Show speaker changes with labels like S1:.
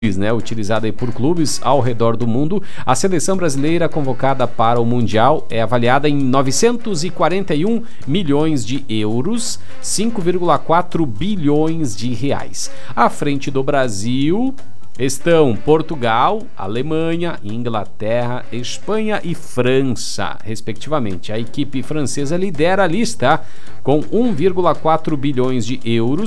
S1: né, utilizada aí por clubes ao redor do mundo, a seleção brasileira convocada para o Mundial é avaliada em 941 milhões de euros, 5,4 bilhões de reais. À frente do Brasil estão Portugal, Alemanha, Inglaterra, Espanha e França, respectivamente. A equipe francesa lidera a lista com 1,4 bilhões de euros,